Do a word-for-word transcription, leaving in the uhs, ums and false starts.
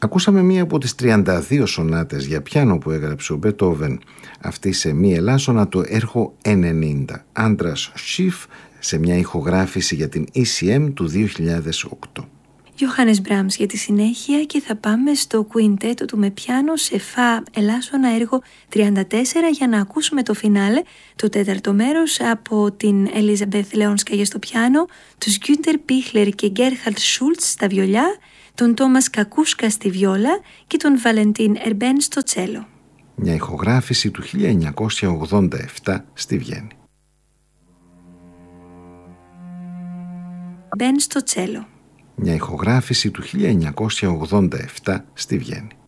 Ακούσαμε μία από τις τριάντα δύο σονάτες για πιάνο που έγραψε ο Μπετόβεν. Αυτή σε μη ελάσσονα το έργο ενενήντα. Άντρας Σιφ σε μια ηχογράφηση για την ι σι εμ του δύο χιλιάδες οκτώ. Johannes Brahms για τη συνέχεια και θα πάμε στο κουιντέτο του με πιάνο σε φα ελάσσονα έργο τριάντα τέσσερα για να ακούσουμε το φινάλε, το τέταρτο μέρος από την Ελίζαμπεθ Λέονσκα στο πιάνο, τους Γκούντερ Πίχλερ και Γκέρχαρτ Σούλτς στα βιολιά, τον Τόμας Κακούσκα στη βιόλα και τον Βαλεντίν Ερμπέν στο τσέλο. Μια ηχογράφηση του χίλια εννιακόσια ογδόντα επτά στη Βιέννη. Μπεν στο τσέλο. Μια ηχογράφηση του χίλια εννιακόσια ογδόντα επτά στη Βιέννη.